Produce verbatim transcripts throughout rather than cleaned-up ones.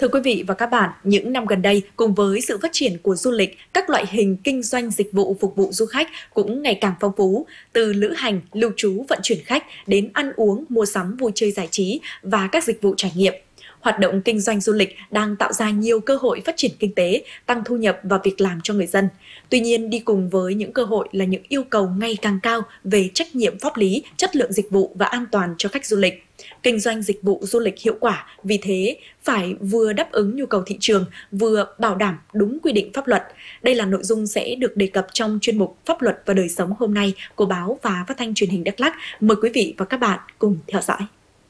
Thưa quý vị và các bạn, những năm gần đây, cùng với sự phát triển của du lịch, các loại hình kinh doanh dịch vụ phục vụ du khách cũng ngày càng phong phú, từ lữ hành, lưu trú, vận chuyển khách đến ăn uống, mua sắm, vui chơi giải trí và các dịch vụ trải nghiệm. Hoạt động kinh doanh du lịch đang tạo ra nhiều cơ hội phát triển kinh tế, tăng thu nhập và việc làm cho người dân. Tuy nhiên, đi cùng với những cơ hội là những yêu cầu ngày càng cao về trách nhiệm pháp lý, chất lượng dịch vụ và an toàn cho khách du lịch. Kinh doanh dịch vụ du lịch hiệu quả, vì thế phải vừa đáp ứng nhu cầu thị trường, vừa bảo đảm đúng quy định pháp luật. Đây là nội dung sẽ được đề cập trong chuyên mục Pháp luật và đời sống hôm nay của báo và Phát thanh Truyền hình Đắk Lắk. Mời quý vị và các bạn cùng theo dõi.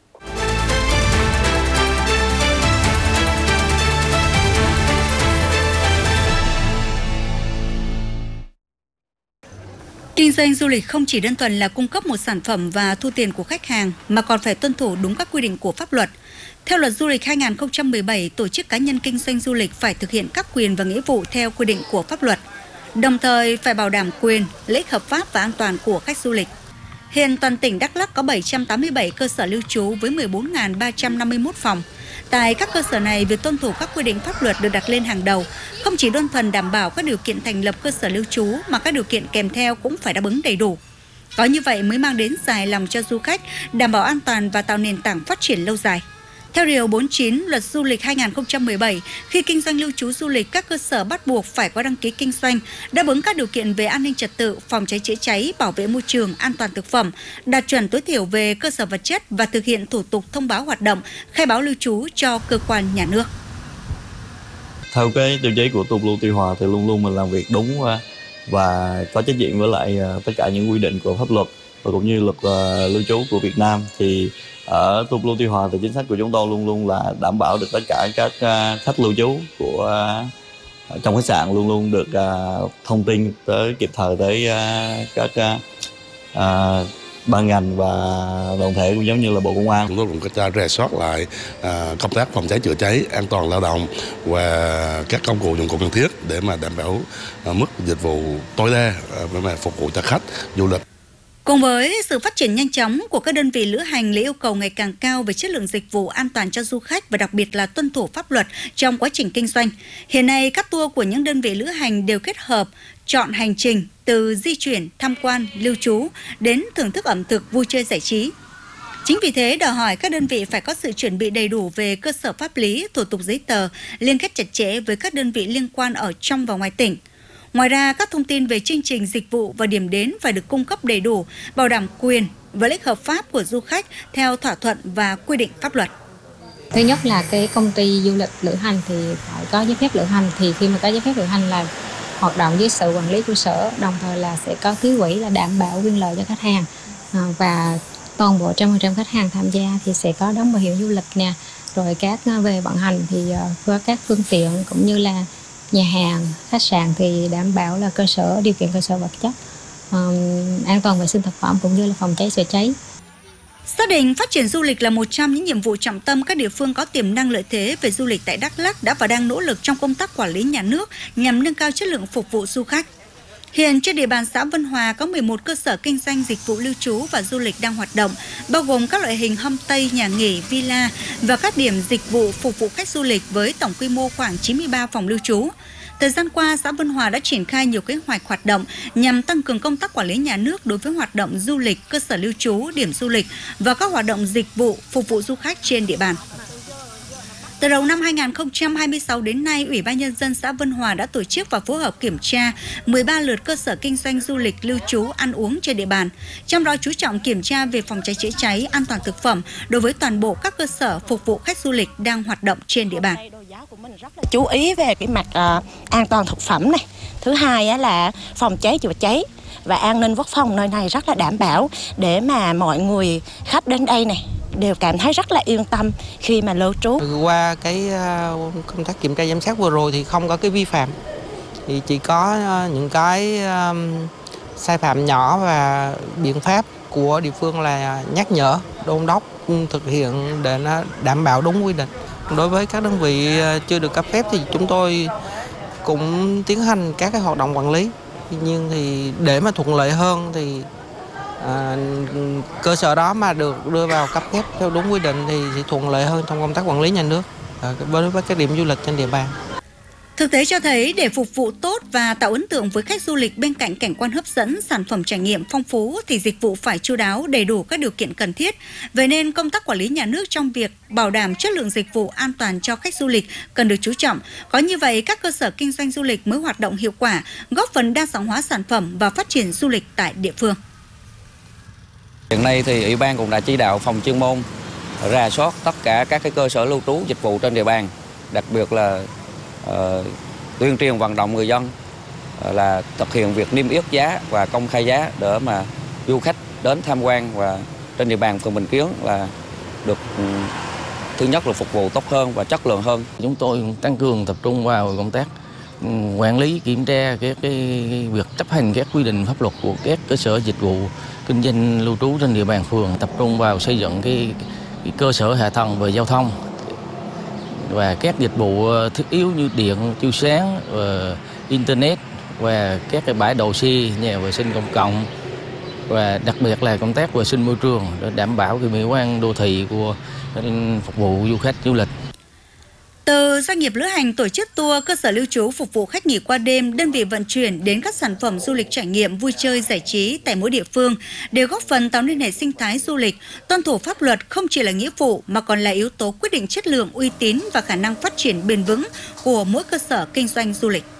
Kinh doanh du lịch không chỉ đơn thuần là cung cấp một sản phẩm và thu tiền của khách hàng, mà còn phải tuân thủ đúng các quy định của pháp luật. Theo Luật Du lịch hai nghìn không trăm mười bảy, tổ chức cá nhân kinh doanh du lịch phải thực hiện các quyền và nghĩa vụ theo quy định của pháp luật, đồng thời phải bảo đảm quyền, lợi ích hợp pháp và an toàn của khách du lịch. Hiện toàn tỉnh Đắk Lắk có bảy trăm tám mươi bảy cơ sở lưu trú với mười bốn nghìn ba trăm năm mươi mốt phòng. Tại các cơ sở này, việc tuân thủ các quy định pháp luật được đặt lên hàng đầu, không chỉ đơn thuần đảm bảo các điều kiện thành lập cơ sở lưu trú mà các điều kiện kèm theo cũng phải đáp ứng đầy đủ. Có như vậy mới mang đến hài lòng cho du khách, đảm bảo an toàn và tạo nền tảng phát triển lâu dài. Theo Điều bốn mươi chín Luật Du lịch hai nghìn không trăm mười bảy, khi kinh doanh lưu trú du lịch, các cơ sở bắt buộc phải có đăng ký kinh doanh, đáp ứng các điều kiện về an ninh trật tự, phòng cháy chữa cháy, bảo vệ môi trường, an toàn thực phẩm, đạt chuẩn tối thiểu về cơ sở vật chất và thực hiện thủ tục thông báo hoạt động, khai báo lưu trú cho cơ quan nhà nước. Theo cái tiêu chí của Tour Blue Tuy Hòa thì luôn luôn mình làm việc đúng và có trách nhiệm với lại tất cả những quy định của pháp luật và cũng như luật uh, lưu trú của Việt Nam. Thì ở Tour Blue Tuy Hòa thì chính sách của chúng tôi luôn luôn là đảm bảo được tất cả các uh, khách lưu trú của uh, trong khách sạn luôn luôn được uh, thông tin tới kịp thời tới uh, các uh, uh, ban ngành và đoàn thể cũng giống như là Bộ Công an. Chúng tôi cũng có rà soát lại uh, công tác phòng cháy chữa cháy, an toàn lao động và các công cụ dụng cụ cần thiết để mà đảm bảo uh, mức dịch vụ tối đa uh, để mà phục vụ cho khách du lịch. Cùng với sự phát triển nhanh chóng của các đơn vị lữ hành là yêu cầu ngày càng cao về chất lượng dịch vụ, an toàn cho du khách và đặc biệt là tuân thủ pháp luật trong quá trình kinh doanh. Hiện nay, các tour của những đơn vị lữ hành đều kết hợp chọn hành trình từ di chuyển, tham quan, lưu trú đến thưởng thức ẩm thực, vui chơi giải trí. Chính vì thế, đòi hỏi các đơn vị phải có sự chuẩn bị đầy đủ về cơ sở pháp lý, thủ tục giấy tờ, liên kết chặt chẽ với các đơn vị liên quan ở trong và ngoài tỉnh. Ngoài ra, các thông tin về chương trình dịch vụ và điểm đến phải được cung cấp đầy đủ, bảo đảm quyền và lợi ích hợp pháp của du khách theo thỏa thuận và quy định pháp luật. Thứ nhất là cái công ty du lịch lữ hành thì phải có giấy phép lữ hành, thì khi mà có giấy phép lữ hành là hoạt động dưới sự quản lý của sở, đồng thời là sẽ có ký quỹ là đảm bảo quyền lợi cho khách hàng, và toàn bộ trăm phần trăm khách hàng tham gia thì sẽ có đóng bảo hiểm du lịch nè, rồi các về vận hành thì có các phương tiện cũng như là nhà hàng, khách sạn thì đảm bảo là cơ sở điều kiện cơ sở vật chất, um, an toàn vệ sinh thực phẩm cũng như là phòng cháy chữa cháy. Xác định phát triển du lịch là một trong những nhiệm vụ trọng tâm, các địa phương có tiềm năng lợi thế về du lịch tại Đắk Lắk đã và đang nỗ lực trong công tác quản lý nhà nước nhằm nâng cao chất lượng phục vụ du khách. Hiện trên địa bàn xã Vân Hòa có mười một cơ sở kinh doanh dịch vụ lưu trú và du lịch đang hoạt động, bao gồm các loại hình homestay, nhà nghỉ, villa và các điểm dịch vụ phục vụ khách du lịch với tổng quy mô khoảng chín mươi ba phòng lưu trú. Thời gian qua, xã Vân Hòa đã triển khai nhiều kế hoạch hoạt động nhằm tăng cường công tác quản lý nhà nước đối với hoạt động du lịch, cơ sở lưu trú, điểm du lịch và các hoạt động dịch vụ phục vụ du khách trên địa bàn. Từ đầu năm hai nghìn không trăm hai mươi sáu đến nay, Ủy ban Nhân dân xã Vân Hòa đã tổ chức và phối hợp kiểm tra mười ba lượt cơ sở kinh doanh du lịch, lưu trú, ăn uống trên địa bàn. Trong đó chú trọng kiểm tra về phòng cháy chữa cháy, an toàn thực phẩm đối với toàn bộ các cơ sở phục vụ khách du lịch đang hoạt động trên địa bàn. Chú ý về cái mặt uh, an toàn thực phẩm này. Thứ hai á, là phòng cháy chữa cháy và an ninh quốc phòng nơi này rất là đảm bảo để mà mọi người khách đến đây này đều cảm thấy rất là yên tâm khi mà lưu trú. Qua cái công tác kiểm tra giám sát vừa rồi thì không có cái vi phạm, thì chỉ có những cái sai phạm nhỏ và biện pháp của địa phương là nhắc nhở, đôn đốc thực hiện để nó đảm bảo đúng quy định. Đối với các đơn vị chưa được cấp phép thì chúng tôi cũng tiến hành các cái hoạt động quản lý. Tuy nhiên thì để mà thuận lợi hơn thì À, cơ sở đó mà được đưa vào cấp phép theo đúng quy định thì, thì thuận lợi hơn trong công tác quản lý nhà nước. đối với các điểm du lịch trên địa bàn. Thực tế cho thấy để phục vụ tốt và tạo ấn tượng với khách du lịch, bên cạnh cảnh quan hấp dẫn, sản phẩm trải nghiệm phong phú thì dịch vụ phải chu đáo, đầy đủ các điều kiện cần thiết. Vậy nên công tác quản lý nhà nước trong việc bảo đảm chất lượng dịch vụ an toàn cho khách du lịch cần được chú trọng. Có như vậy các cơ sở kinh doanh du lịch mới hoạt động hiệu quả, góp phần đa dạng hóa sản phẩm và phát triển du lịch tại địa phương. Hiện nay thì Ủy ban cũng đã chỉ đạo phòng chuyên môn rà soát tất cả các cái cơ sở lưu trú dịch vụ trên địa bàn, đặc biệt là uh, tuyên truyền vận động người dân uh, là thực hiện việc niêm yết giá và công khai giá để mà du khách đến tham quan và trên địa bàn phường Bình Kiến là được um, thứ nhất là phục vụ tốt hơn và chất lượng hơn. Chúng tôi tăng cường tập trung vào công tác quản lý, kiểm tra cái, cái việc chấp hành các quy định pháp luật của các cơ sở dịch vụ kinh doanh lưu trú trên địa bàn phường, tập trung vào xây dựng cái, cái cơ sở hạ tầng về giao thông và các dịch vụ thiết yếu như điện, chiếu sáng, và internet và các cái bãi đậu xe, nhà vệ sinh công cộng và đặc biệt là công tác vệ sinh môi trường để đảm bảo cái mỹ quan đô thị của phục vụ du khách du lịch. Từ doanh nghiệp lữ hành, tổ chức tour, cơ sở lưu trú phục vụ khách nghỉ qua đêm, đơn vị vận chuyển đến các sản phẩm du lịch trải nghiệm, vui chơi, giải trí tại mỗi địa phương đều góp phần tạo nên hệ sinh thái du lịch. Tuân thủ pháp luật không chỉ là nghĩa vụ mà còn là yếu tố quyết định chất lượng, uy tín và khả năng phát triển bền vững của mỗi cơ sở kinh doanh du lịch.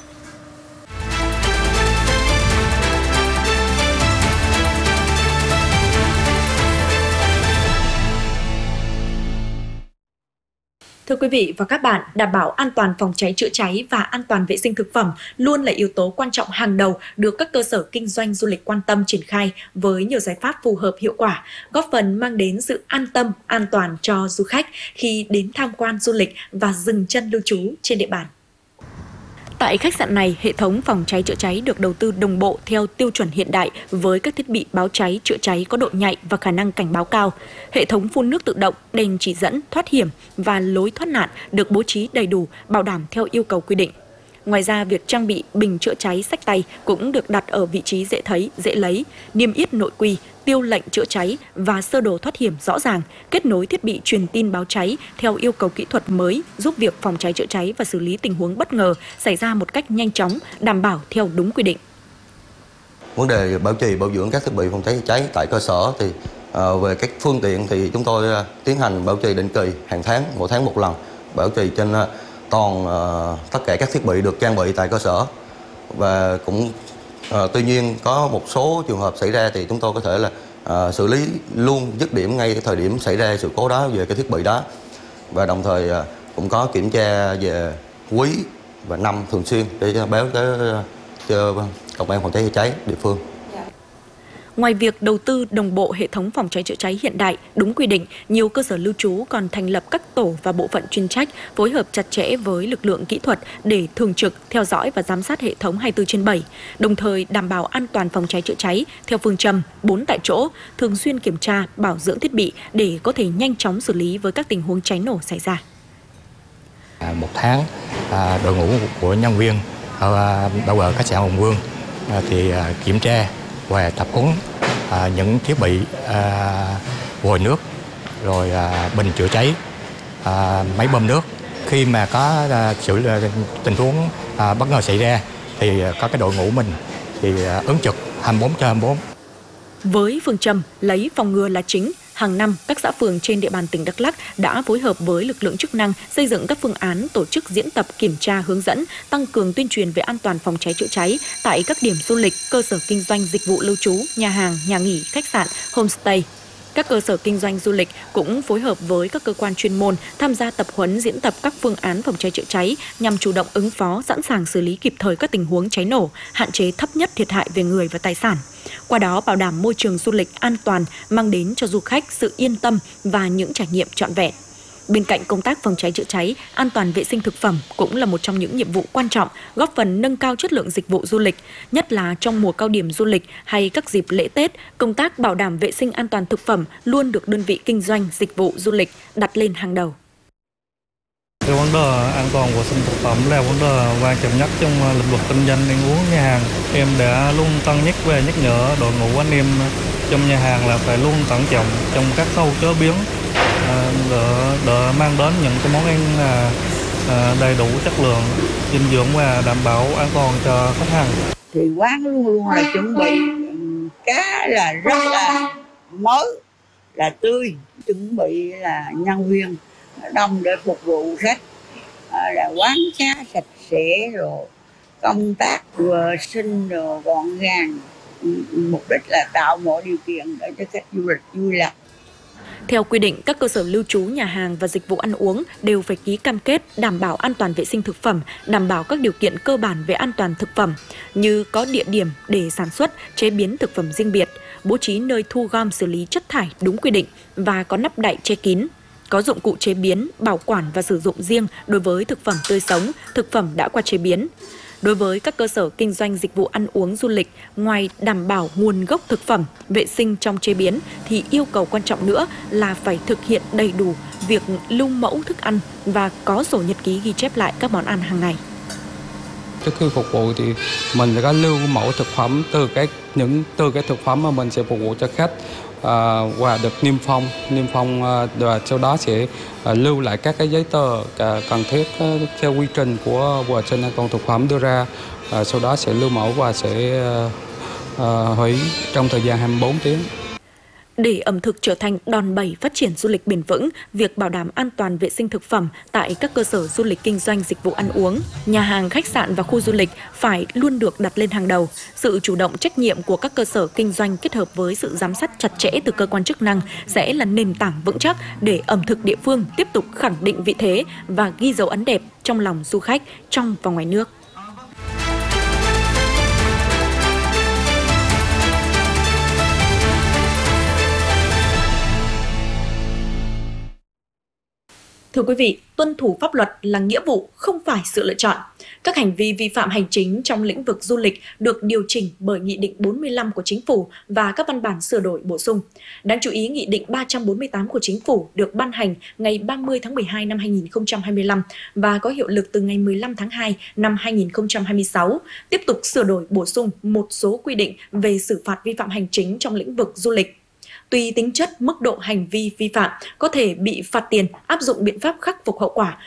Thưa quý vị và các bạn, đảm bảo an toàn phòng cháy chữa cháy và an toàn vệ sinh thực phẩm luôn là yếu tố quan trọng hàng đầu được các cơ sở kinh doanh du lịch quan tâm triển khai với nhiều giải pháp phù hợp hiệu quả, góp phần mang đến sự an tâm, an toàn cho du khách khi đến tham quan du lịch và dừng chân lưu trú trên địa bàn. Tại khách sạn này, hệ thống phòng cháy chữa cháy được đầu tư đồng bộ theo tiêu chuẩn hiện đại với các thiết bị báo cháy chữa cháy có độ nhạy và khả năng cảnh báo cao. Hệ thống phun nước tự động, đèn chỉ dẫn, thoát hiểm và lối thoát nạn được bố trí đầy đủ, bảo đảm theo yêu cầu quy định. Ngoài ra, việc trang bị bình chữa cháy xách tay cũng được đặt ở vị trí dễ thấy, dễ lấy, niêm yết nội quy, tiêu lệnh chữa cháy và sơ đồ thoát hiểm rõ ràng, kết nối thiết bị truyền tin báo cháy theo yêu cầu kỹ thuật mới, giúp việc phòng cháy chữa cháy và xử lý tình huống bất ngờ xảy ra một cách nhanh chóng, đảm bảo theo đúng quy định. Vấn đề bảo trì, bảo dưỡng các thiết bị phòng cháy chữa cháy tại cơ sở thì uh, về các phương tiện thì chúng tôi uh, tiến hành bảo trì định kỳ hàng tháng, mỗi tháng một lần, bảo trì trên uh, toàn uh, tất cả các thiết bị được trang bị tại cơ sở. Và cũng uh, tuy nhiên có một số trường hợp xảy ra thì chúng tôi có thể là uh, xử lý luôn dứt điểm ngay cái thời điểm xảy ra sự cố đó về cái thiết bị đó. Và đồng thời uh, cũng có kiểm tra về quý và năm thường xuyên để báo tới uh, công an phòng cháy chữa cháy địa phương. Ngoài việc đầu tư đồng bộ hệ thống phòng cháy chữa cháy hiện đại, đúng quy định, nhiều cơ sở lưu trú còn thành lập các tổ và bộ phận chuyên trách, phối hợp chặt chẽ với lực lượng kỹ thuật để thường trực, theo dõi và giám sát hệ thống hai mươi tư trên bảy, đồng thời đảm bảo an toàn phòng cháy chữa cháy theo phương châm bốn tại chỗ, thường xuyên kiểm tra, bảo dưỡng thiết bị để có thể nhanh chóng xử lý với các tình huống cháy nổ xảy ra. Một tháng, đội ngũ của nhân viên bao gồm khách sạn Hùng Vương thì kiểm tra và tập huấn à, những thiết bị à, vòi nước, rồi à, bình chữa cháy, à, máy bơm nước. Khi mà có à, sự tình huống à, bất ngờ xảy ra thì có cái đội ngũ mình thì à, ứng trực hai mươi bốn trên hai mươi bốn. Với phương châm lấy phòng ngừa là chính, hàng năm các xã phường trên địa bàn tỉnh Đắk Lắk đã phối hợp với lực lượng chức năng xây dựng các phương án tổ chức diễn tập, kiểm tra, hướng dẫn, tăng cường tuyên truyền về an toàn phòng cháy chữa cháy tại các điểm du lịch, cơ sở kinh doanh dịch vụ lưu trú, nhà hàng, nhà nghỉ, khách sạn, homestay. Các cơ sở kinh doanh du lịch cũng phối hợp với các cơ quan chuyên môn tham gia tập huấn, diễn tập các phương án phòng cháy chữa cháy nhằm chủ động ứng phó, sẵn sàng xử lý kịp thời các tình huống cháy nổ, hạn chế thấp nhất thiệt hại về người và tài sản. Qua đó bảo đảm môi trường du lịch an toàn, mang đến cho du khách sự yên tâm và những trải nghiệm trọn vẹn. Bên cạnh công tác phòng cháy chữa cháy, an toàn vệ sinh thực phẩm cũng là một trong những nhiệm vụ quan trọng góp phần nâng cao chất lượng dịch vụ du lịch, nhất là trong mùa cao điểm du lịch hay các dịp lễ Tết. Công tác bảo đảm vệ sinh an toàn thực phẩm luôn được đơn vị kinh doanh dịch vụ du lịch đặt lên hàng đầu. Cái vấn đề an toàn vệ sinh thực phẩm là vấn đề quan trọng nhất trong lĩnh vực kinh doanh ăn uống nhà hàng. Em đã luôn cân nhắc về nhắc nhở đội ngũ anh em trong nhà hàng là phải luôn cẩn trọng trong các khâu chế biến, à, để, để mang đến những cái món ăn à, à, đầy đủ chất lượng, dinh dưỡng và đảm bảo an toàn cho khách hàng. Thì quán luôn luôn là chuẩn bị cá là rất là mới, là tươi, chuẩn bị là nhân viên đông để phục vụ khách, à, là quán xá sạch sẽ rồi công tác vệ sinh rồi gọn gàng, mục đích là tạo mọi điều kiện để cho khách du lịch vui lòng. Theo quy định, các cơ sở lưu trú, nhà hàng và dịch vụ ăn uống đều phải ký cam kết đảm bảo an toàn vệ sinh thực phẩm, đảm bảo các điều kiện cơ bản về an toàn thực phẩm như có địa điểm để sản xuất, chế biến thực phẩm riêng biệt, bố trí nơi thu gom xử lý chất thải đúng quy định và có nắp đậy che kín, có dụng cụ chế biến, bảo quản và sử dụng riêng đối với thực phẩm tươi sống, thực phẩm đã qua chế biến. Đối với các cơ sở kinh doanh dịch vụ ăn uống du lịch, ngoài đảm bảo nguồn gốc thực phẩm, vệ sinh trong chế biến, thì yêu cầu quan trọng nữa là phải thực hiện đầy đủ việc lưu mẫu thức ăn và có sổ nhật ký ghi chép lại các món ăn hàng ngày. Trước khi phục vụ thì mình sẽ có lưu mẫu thực phẩm từ cái những từ cái thực phẩm mà mình sẽ phục vụ cho khách, à, và được niêm phong, niêm phong và sau đó sẽ à, lưu lại các cái giấy tờ cần thiết theo quy trình của vệ sinh an toàn thực phẩm đưa ra, à, sau đó sẽ lưu mẫu và sẽ à, hủy trong thời gian hai mươi bốn tiếng. Để ẩm thực trở thành đòn bẩy phát triển du lịch bền vững, việc bảo đảm an toàn vệ sinh thực phẩm tại các cơ sở du lịch kinh doanh dịch vụ ăn uống, nhà hàng, khách sạn và khu du lịch phải luôn được đặt lên hàng đầu. Sự chủ động trách nhiệm của các cơ sở kinh doanh kết hợp với sự giám sát chặt chẽ từ cơ quan chức năng sẽ là nền tảng vững chắc để ẩm thực địa phương tiếp tục khẳng định vị thế và ghi dấu ấn đẹp trong lòng du khách trong và ngoài nước. Thưa quý vị, tuân thủ pháp luật là nghĩa vụ, không phải sự lựa chọn. Các hành vi vi phạm hành chính trong lĩnh vực du lịch được điều chỉnh bởi Nghị định bốn mươi lăm của Chính phủ và các văn bản sửa đổi bổ sung. Đáng chú ý, Nghị định ba trăm bốn mươi tám của Chính phủ được ban hành ngày ba mươi tháng mười hai năm hai nghìn không trăm hai mươi lăm và có hiệu lực từ ngày mười lăm tháng hai năm hai nghìn không trăm hai mươi sáu, tiếp tục sửa đổi bổ sung một số quy định về xử phạt vi phạm hành chính trong lĩnh vực du lịch. Tùy tính chất, mức độ hành vi vi phạm, có thể bị phạt tiền, áp dụng biện pháp khắc phục hậu quả